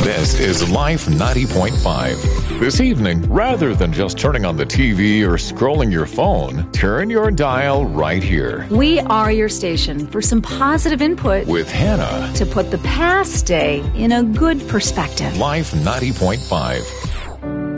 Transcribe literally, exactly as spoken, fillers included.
This is Life ninety point five. This evening, rather than just turning on the T V or scrolling your phone, turn your dial right here. We are your station for some positive input with Hannah to put the past day in a good perspective. Life ninety point five.